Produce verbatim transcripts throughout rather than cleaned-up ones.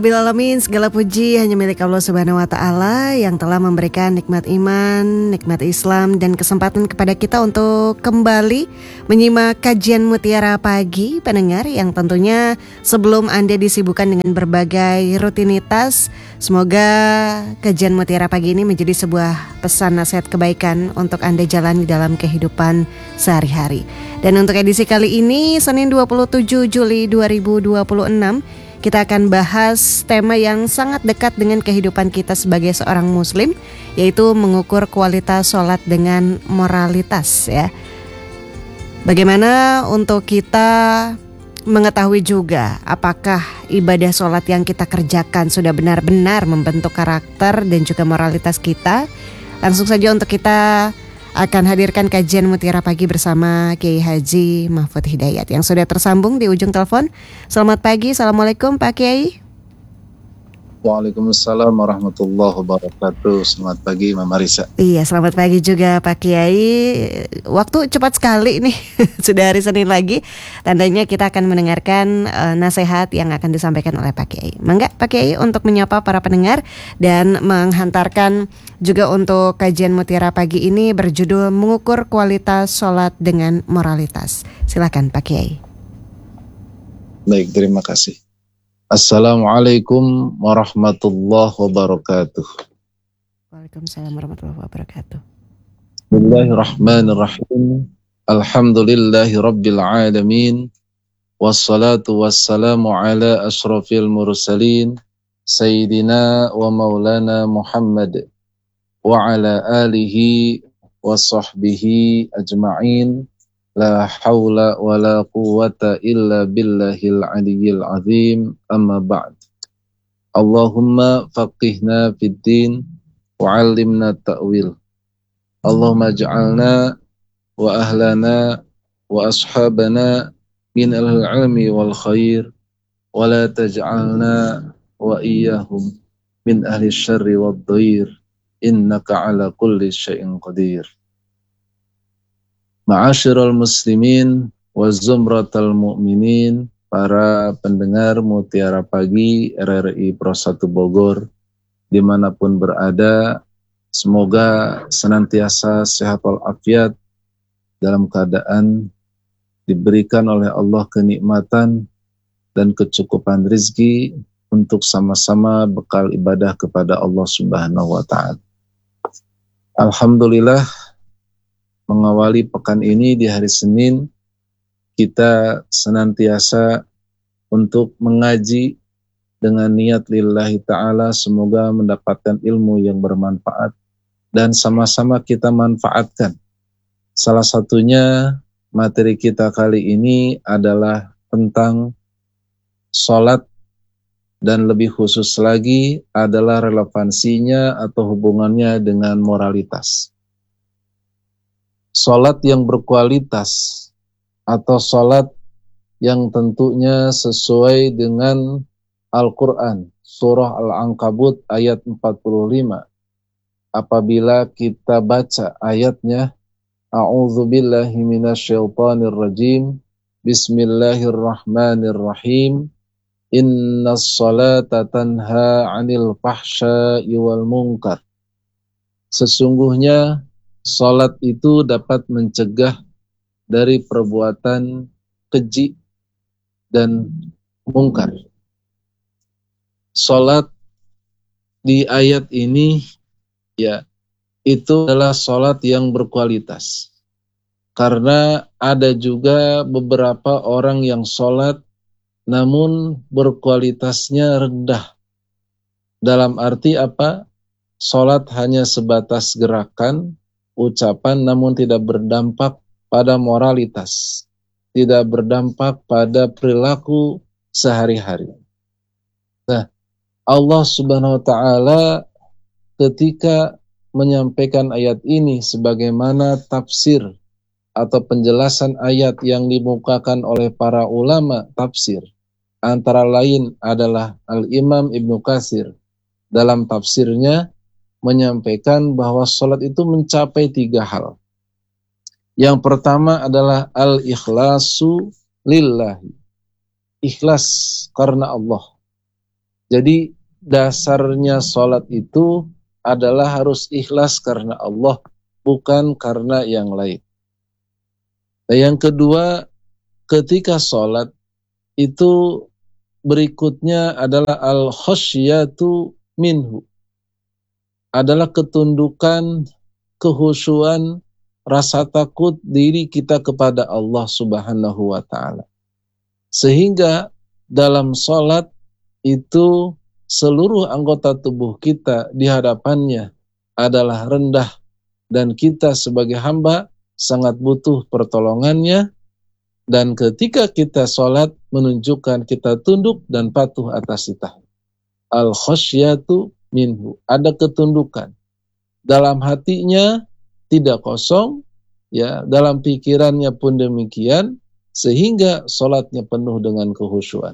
Bilalamin, segala puji hanya milik Allah Subhanahu wa Ta'ala yang telah memberikan nikmat iman, nikmat Islam, dan kesempatan kepada kita untuk kembali menyimak kajian Mutiara Pagi pendengar, yang tentunya sebelum Anda disibukkan dengan berbagai rutinitas, semoga kajian Mutiara Pagi ini menjadi sebuah pesan nasihat kebaikan untuk Anda jalani dalam kehidupan sehari-hari. Dan untuk edisi kali ini, Senin dua puluh tujuh Juli dua ribu dua puluh enam, kita akan bahas tema yang sangat dekat dengan kehidupan kita sebagai seorang muslim, yaitu mengukur kualitas sholat dengan moralitas ya. Bagaimana untuk kita mengetahui juga apakah ibadah sholat yang kita kerjakan sudah benar-benar membentuk karakter dan juga moralitas kita. Langsung saja untuk kita akan hadirkan kajian Mutiara Pagi bersama Kiai Haji Mahfud Hidayat yang sudah tersambung di ujung telepon. Selamat pagi, Assalamualaikum Pak Kiai. Waalaikumsalam warahmatullahi wabarakatuh. Selamat pagi Mama Risa. Iya, selamat pagi juga Pak Kiai. Waktu cepat sekali nih, sudah hari Senin lagi. Tandanya kita akan mendengarkan uh, nasihat yang akan disampaikan oleh Pak Kiai. Mangga Pak Kiai untuk menyapa para pendengar dan menghantarkan juga untuk kajian Mutiara Pagi ini berjudul Mengukur Kualitas Sholat dengan Moralitas. Silakan Pak Kiai. Baik, terima kasih. Assalamualaikum warahmatullahi wabarakatuh. Waalaikumsalam warahmatullahi wabarakatuh. Bismillahirrahmanirrahim. Alhamdulillahi rabbil alamin. Wassalatu wassalamu ala ashrafil mursalin Sayyidina wa maulana Muhammad wa ala alihi wa sahbihi ajma'in. La hawla wa la quwwata illa billahil aliyyil azim. Amma ba'd. Allahumma faqihna fid din wa 'allimna ta'wil. Allahumma ij'alna wa ahlana wa ashabana min al-'ilmi wal khair wa la taj'alna wa iyyahum min ahli syarri wad dhair. Innaka 'ala kulli syai'in qadir. Ma'asyiral muslimin wa zumratal mu'minin, para pendengar Mutiara Pagi R R I Pro satu Bogor dimanapun berada, semoga senantiasa sehat walafiat, dalam keadaan diberikan oleh Allah kenikmatan dan kecukupan rizki untuk sama-sama bekal ibadah kepada Allah Subhanahu wa Ta'ala. Alhamdulillah, mengawali pekan ini di hari Senin, kita senantiasa untuk mengaji dengan niat lillahi ta'ala, semoga mendapatkan ilmu yang bermanfaat dan sama-sama kita manfaatkan. Salah satunya materi kita kali ini adalah tentang sholat, dan lebih khusus lagi adalah relevansinya atau hubungannya dengan moralitas. Sholat yang berkualitas atau sholat yang tentunya sesuai dengan Al-Quran, surah Al-Ankabut ayat empat puluh lima. Apabila kita baca ayatnya, A'udzubillahi minasyaitonirrajim, Bismillahirrahmanirrahim, Innas sholata tanha 'anil fahsya'i wal munkar. Sesungguhnya salat itu dapat mencegah dari perbuatan keji dan mungkar. Salat di ayat ini ya itu adalah salat yang berkualitas. Karena ada juga beberapa orang yang salat namun berkualitasnya rendah. Dalam arti apa? Salat hanya sebatas gerakan, ucapan, namun tidak berdampak pada moralitas, tidak berdampak pada perilaku sehari-hari. Nah, Allah Subhanahu wa Ta'ala ketika menyampaikan ayat ini sebagaimana tafsir atau penjelasan ayat yang dimukakan oleh para ulama tafsir, antara lain adalah Al-Imam Ibnu Katsir dalam tafsirnya menyampaikan bahwa sholat itu mencapai tiga hal. Yang pertama adalah al-ikhlasu lillahi, ikhlas karena Allah. Jadi dasarnya sholat itu adalah harus ikhlas karena Allah, bukan karena yang lain. Nah, yang kedua, ketika sholat itu berikutnya adalah al-khasyatu minhu, adalah ketundukan, kehusuan, rasa takut diri kita kepada Allah Subhanahu wa ta'ala. Sehingga dalam sholat itu seluruh anggota tubuh kita di hadapannya adalah rendah, dan kita sebagai hamba sangat butuh pertolongannya. Dan ketika kita sholat menunjukkan kita tunduk dan patuh atas titah. Al-khasyatu minhu, ada ketundukan. Dalam hatinya tidak kosong, ya, dalam pikirannya pun demikian, sehingga sholatnya penuh dengan kehusyuan.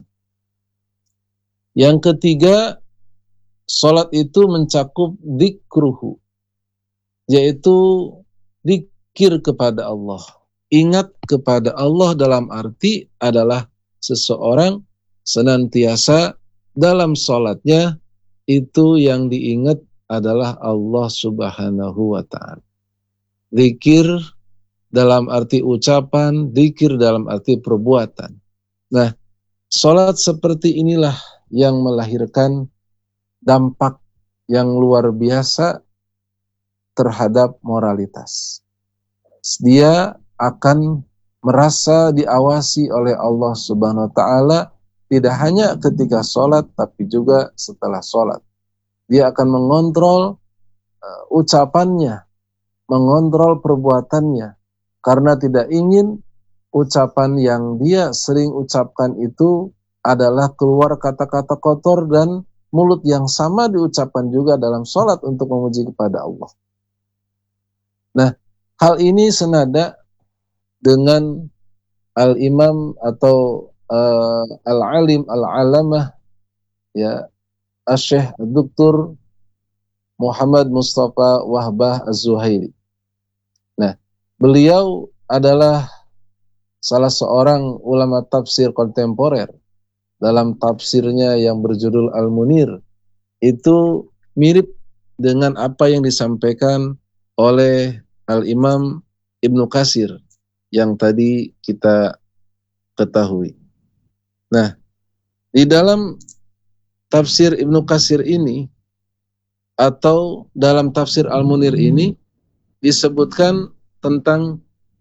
Yang ketiga, sholat itu mencakup dzikruhu, yaitu dzikir kepada Allah. Ingat kepada Allah dalam arti adalah seseorang senantiasa dalam sholatnya itu yang diingat adalah Allah Subhanahu wa ta'ala. Dzikir dalam arti ucapan, dzikir dalam arti perbuatan. Nah, sholat seperti inilah yang melahirkan dampak yang luar biasa terhadap moralitas. Dia akan merasa diawasi oleh Allah Subhanahu wa ta'ala, tidak hanya ketika sholat, tapi juga setelah sholat. Dia akan mengontrol uh, ucapannya, mengontrol perbuatannya, karena tidak ingin ucapan yang dia sering ucapkan itu adalah keluar kata-kata kotor dan mulut yang sama diucapkan juga dalam sholat untuk memuji kepada Allah. Nah, hal ini senada dengan al-imam atau uh, al-alim al-alamah, ya, Asy-Syaikh Doktor Muhammad Mustafa Wahbah Az-Zuhaili. Nah, beliau adalah salah seorang ulama tafsir kontemporer. Dalam tafsirnya yang berjudul Al-Munir, itu mirip dengan apa yang disampaikan oleh Al-Imam Ibnu Katsir yang tadi kita ketahui. Nah, di dalam tafsir Ibnu Katsir ini atau dalam tafsir Al-Munir ini disebutkan tentang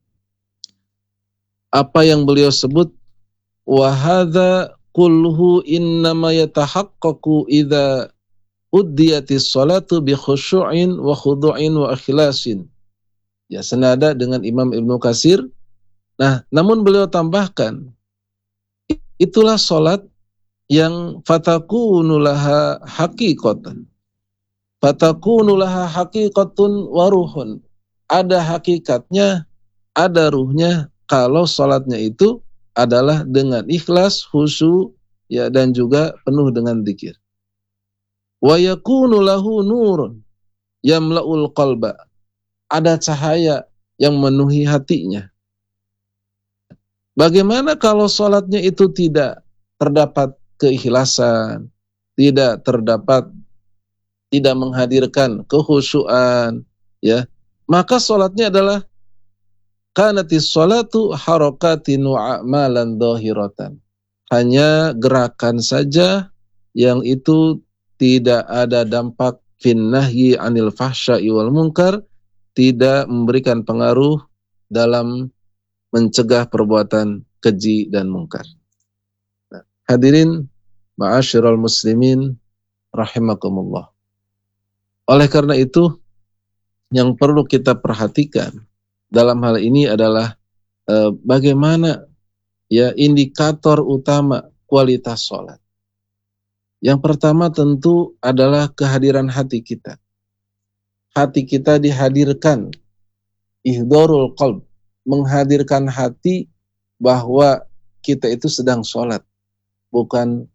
apa yang beliau sebut, wa hadza kulluhu innama yatahaqqaqu idza uddiyatis salatu bi khusyu'in wa khudu'in wa ikhlasin. Ya, senada dengan Imam Ibnu Katsir. Nah, namun beliau tambahkan, itulah salat yang fatakunu laha haqiqatan. Fatakunu laha haqiqatun wa ruhun. Ada hakikatnya, ada ruhnya kalau salatnya itu adalah dengan ikhlas, khusyuk, ya, dan juga penuh dengan dzikir. Wa yakunu lahu nurun yamla'ul qalba. Ada cahaya yang memenuhi hatinya. Bagaimana kalau salatnya itu tidak terdapat keikhlasan, tidak terdapat, tidak menghadirkan kekhusyuan, ya, maka salatnya adalah kanatis salatu harakatin wa a'malan dhahiratan. Hanya gerakan saja yang itu tidak ada dampak fin nahyi anil fahsya'i wal munkar, tidak memberikan pengaruh dalam mencegah perbuatan keji dan mungkar. Nah, hadirin ma'asyiral muslimin rahimakumullah. Oleh karena itu, yang perlu kita perhatikan dalam hal ini adalah eh, bagaimana, ya, indikator utama kualitas sholat. Yang pertama tentu adalah kehadiran hati kita. Hati kita dihadirkan, ihdorul qalb, menghadirkan hati bahwa kita itu sedang sholat, bukan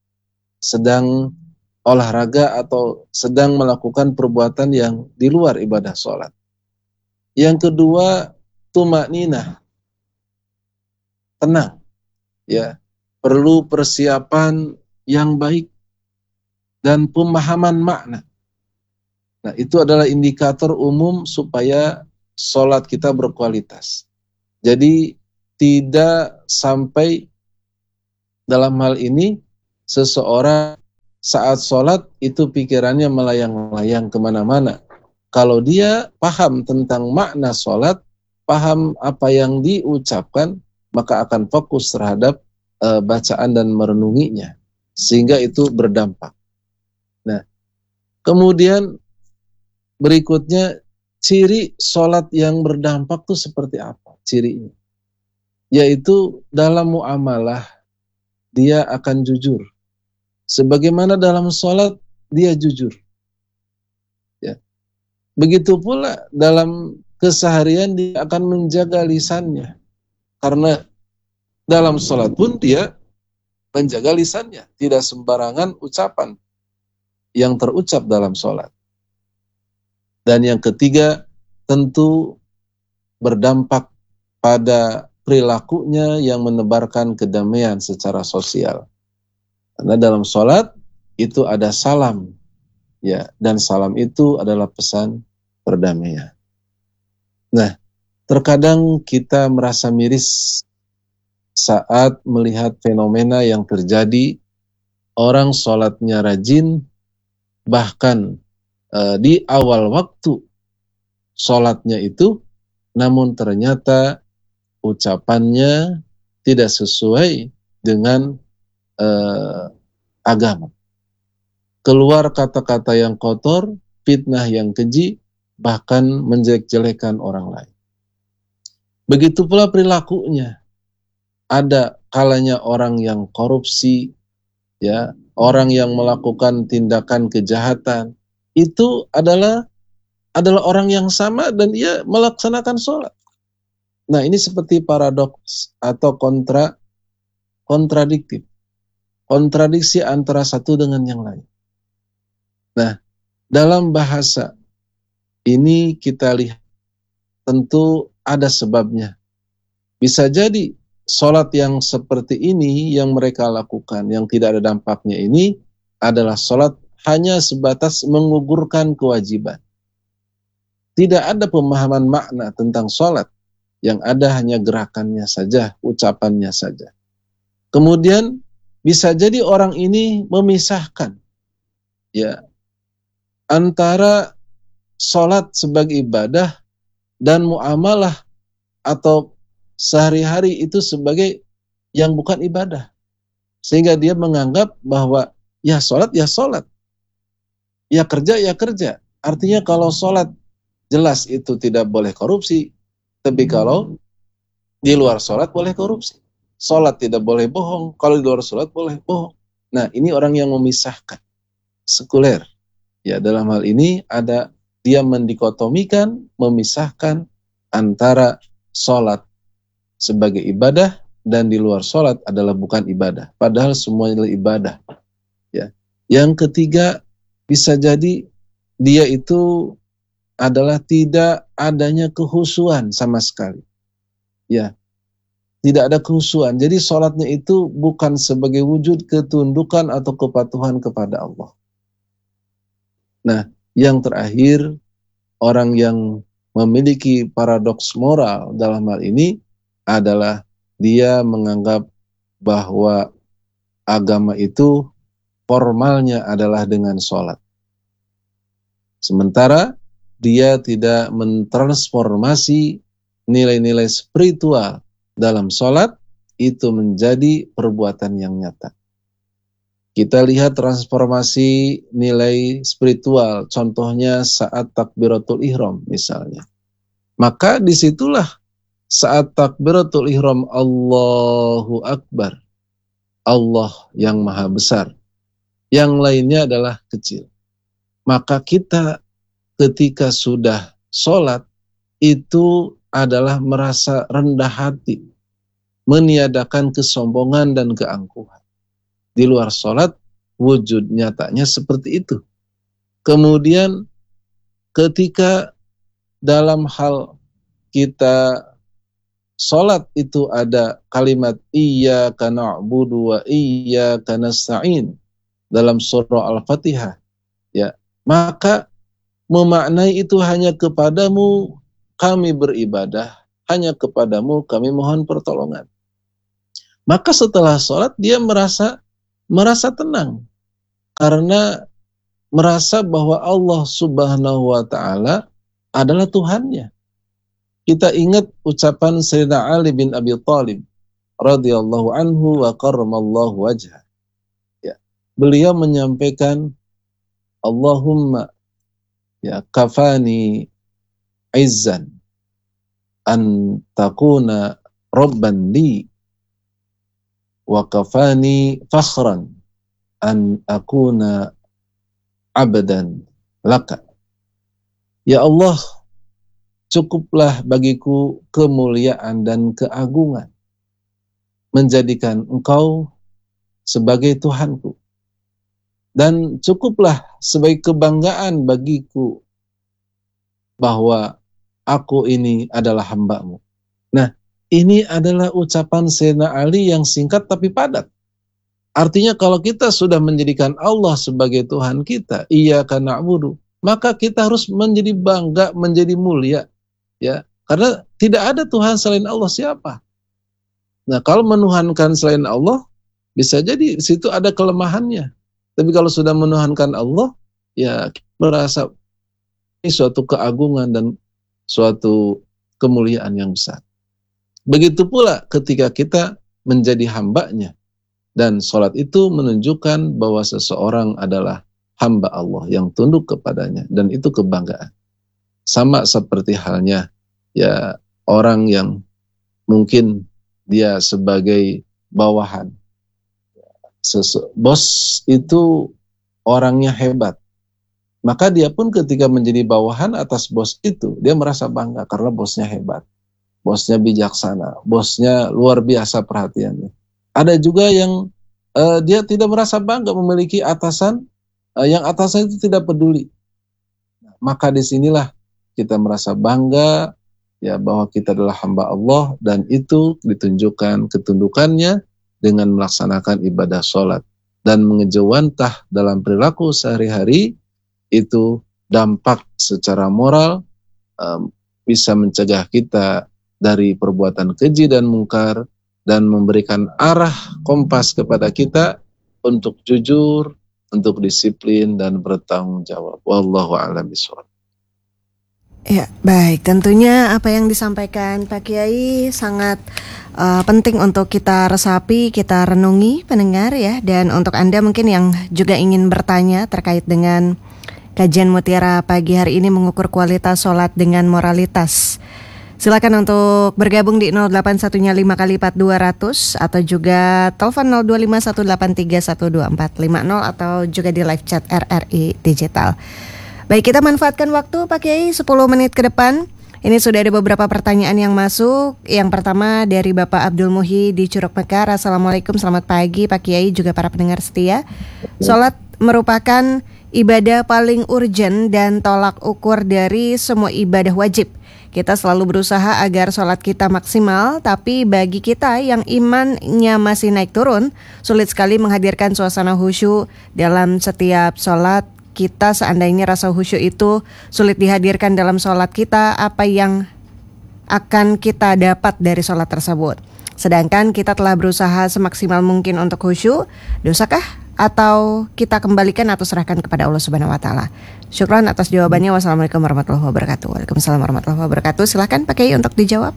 sedang olahraga atau sedang melakukan perbuatan yang di luar ibadah sholat. Yang kedua, tumakninah, tenang, ya, perlu persiapan yang baik dan pemahaman makna. Nah, itu adalah indikator umum supaya sholat kita berkualitas. Jadi tidak sampai dalam hal ini seseorang saat sholat itu pikirannya melayang-layang kemana-mana. Kalau dia paham tentang makna sholat, paham apa yang diucapkan, maka akan fokus terhadap uh, bacaan dan merenunginya. Sehingga itu berdampak. Nah, kemudian berikutnya, ciri sholat yang berdampak itu seperti apa cirinya? Yaitu dalam muamalah, dia akan jujur. Sebagaimana dalam sholat, dia jujur. Ya. Begitu pula dalam keseharian, dia akan menjaga lisannya. Karena dalam sholat pun dia menjaga lisannya. Tidak sembarangan ucapan yang terucap dalam sholat. Dan yang ketiga, tentu berdampak pada perilakunya yang menebarkan kedamaian secara sosial. Karena dalam sholat itu ada salam, ya, dan salam itu adalah pesan perdamaian. Nah, terkadang kita merasa miris saat melihat fenomena yang terjadi, orang sholatnya rajin, bahkan di awal waktu sholatnya itu, namun ternyata ucapannya tidak sesuai dengan uh, agama. Keluar kata-kata yang kotor, fitnah yang keji, bahkan menjelek-jelekan orang lain. Begitu pula perilakunya. Ada kalanya orang yang korupsi, ya, orang yang melakukan tindakan kejahatan, itu adalah adalah orang yang sama dan ia melaksanakan sholat. Nah, ini seperti paradoks atau kontra kontradiktif. Kontradiksi antara satu dengan yang lain. Nah, dalam bahasa ini kita lihat tentu ada sebabnya. Bisa jadi sholat yang seperti ini yang mereka lakukan, yang tidak ada dampaknya ini adalah sholat hanya sebatas mengugurkan kewajiban. Tidak ada pemahaman makna tentang sholat. Yang ada hanya gerakannya saja, ucapannya saja. Kemudian bisa jadi orang ini memisahkan, ya, antara sholat sebagai ibadah dan muamalah atau sehari-hari itu sebagai yang bukan ibadah. Sehingga dia menganggap bahwa ya sholat, ya sholat. Ya kerja, ya kerja. Artinya kalau sholat jelas itu tidak boleh korupsi. Tapi kalau di luar sholat boleh korupsi. Sholat tidak boleh bohong. Kalau di luar sholat boleh bohong. Nah, ini orang yang memisahkan. Sekuler. Ya, dalam hal ini ada dia mendikotomikan, memisahkan antara sholat sebagai ibadah dan di luar sholat adalah bukan ibadah. Padahal semuanya adalah ibadah. Ya. Yang ketiga, bisa jadi dia itu adalah tidak adanya kehusuan sama sekali. Ya, tidak ada kehusuan. Jadi sholatnya itu bukan sebagai wujud ketundukan atau kepatuhan kepada Allah. Nah, yang terakhir, orang yang memiliki paradoks moral dalam hal ini adalah dia menganggap bahwa agama itu formalnya adalah dengan sholat. Sementara dia tidak mentransformasi nilai-nilai spiritual dalam sholat itu menjadi perbuatan yang nyata. Kita lihat transformasi nilai spiritual, contohnya saat takbiratul ihram misalnya. Maka disitulah saat takbiratul ihram Allahu Akbar, Allah yang maha besar, yang lainnya adalah kecil. Maka kita ketika sudah sholat itu adalah merasa rendah hati, meniadakan kesombongan dan keangkuhan. Di luar sholat wujud nyatanya seperti itu. Kemudian ketika dalam hal kita sholat itu ada kalimat iyyaka na'budu wa iyyaka nasta'in. dalam surah Al-Fatihah, ya, maka memaknai itu hanya kepadamu kami beribadah, hanya kepadamu kami mohon pertolongan. Maka setelah sholat dia merasa merasa tenang karena merasa bahwa Allah Subhanahu wa taala adalah Tuhannya. Kita ingat ucapan Sayyidina Ali bin Abi Thalib radhiyallahu anhu wa karramallahu wajhah. Ya, beliau menyampaikan, Allahumma ya kafani izzan an takuna rabban li wa kafani fakhran an akuna abadan laka. Ya Allah, cukuplah bagiku kemuliaan dan keagungan menjadikan Engkau sebagai Tuhanku, dan cukuplah sebagai kebanggaan bagiku bahwa aku ini adalah hamba-Mu. Nah, ini adalah ucapan Sayyidina Ali yang singkat tapi padat. Artinya kalau kita sudah menjadikan Allah sebagai Tuhan kita, iyyaka na'budu, maka kita harus menjadi bangga, menjadi mulia, ya, karena tidak ada Tuhan selain Allah. Siapa? Nah, kalau menuhankan selain Allah, bisa jadi di situ ada kelemahannya. Tapi kalau sudah menuhankan Allah, ya merasa ini suatu keagungan dan suatu kemuliaan yang besar. Begitu pula ketika kita menjadi hambanya, dan sholat itu menunjukkan bahwa seseorang adalah hamba Allah yang tunduk kepadanya, dan itu kebanggaan. Sama seperti halnya ya orang yang mungkin dia sebagai bawahan. Sese- bos itu orangnya hebat, maka dia pun ketika menjadi bawahan atas bos itu, dia merasa bangga karena bosnya hebat, bosnya bijaksana, bosnya luar biasa perhatiannya. Ada juga yang uh, dia tidak merasa bangga memiliki atasan, uh, yang atasan itu tidak peduli. Maka disinilah kita merasa bangga ya bahwa kita adalah hamba Allah, dan itu ditunjukkan ketundukannya dengan melaksanakan ibadah sholat dan mengejawantah dalam perilaku sehari-hari. Itu dampak secara moral um, bisa mencegah kita dari perbuatan keji dan mungkar, dan memberikan arah kompas kepada kita untuk jujur, untuk disiplin dan bertanggung jawab. Wallahu a'lam bishawab. Ya, baik. Tentunya apa yang disampaikan Pak Kiai sangat uh, penting untuk kita resapi, kita renungi pendengar ya. Dan untuk Anda mungkin yang juga ingin bertanya terkait dengan kajian Mutiara pagi hari ini mengukur kualitas sholat dengan moralitas, silakan untuk bergabung di nol delapan satu-nya lima kali empat dua ratus atau juga telepon nol dua lima satu delapan tiga satu dua empat lima nol atau juga di live chat R R I Digital. Baik, kita manfaatkan waktu Pak Kiai sepuluh menit ke depan. Ini sudah ada beberapa pertanyaan yang masuk. Yang pertama dari Bapak Abdul Muhi di Curug Mekar. Assalamualaikum, selamat pagi Pak Kiai juga para pendengar setia. Sholat merupakan ibadah paling urgen dan tolak ukur dari semua ibadah wajib. Kita selalu berusaha agar sholat kita maksimal, tapi bagi kita yang imannya masih naik turun, sulit sekali menghadirkan suasana khusyuk dalam setiap sholat. Kita seandainya rasa khusyuk itu sulit dihadirkan dalam sholat kita, apa yang akan kita dapat dari sholat tersebut? Sedangkan kita telah berusaha semaksimal mungkin untuk khusyuk, dosakah? Atau kita kembalikan atau serahkan kepada Allah Subhanahu wa taala? Syukran atas jawabannya. Wassalamualaikum warahmatullahi wabarakatuh. Waalaikumsalam warahmatullahi wabarakatuh. Silakan Pak Kiai untuk dijawab.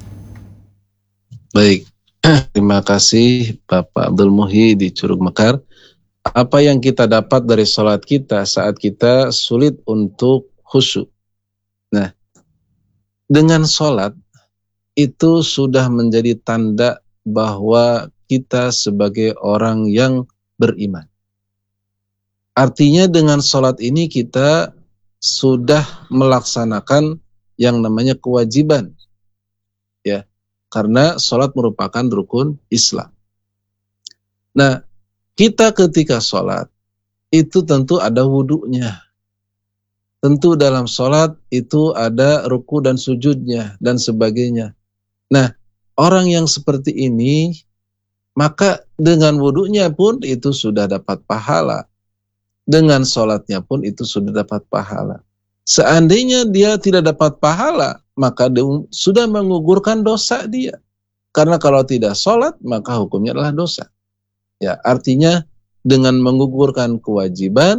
Baik. Terima kasih Bapak Abdul Muhi di Curug Mekar. Apa yang kita dapat dari sholat kita saat kita sulit untuk khusyuk? Nah, dengan sholat itu sudah menjadi tanda bahwa kita sebagai orang yang beriman. Artinya dengan sholat ini kita sudah melaksanakan yang namanya kewajiban, ya, karena sholat merupakan rukun Islam. Nah, kita ketika sholat itu tentu ada wudunya, tentu dalam sholat itu ada ruku dan sujudnya dan sebagainya. Nah, orang yang seperti ini maka dengan wudunya pun itu sudah dapat pahala. dengan sholatnya pun itu sudah dapat pahala. Seandainya dia tidak dapat pahala, maka dia sudah menggugurkan dosa dia. Karena kalau tidak sholat, maka hukumnya adalah dosa. Ya, artinya dengan menggugurkan kewajiban,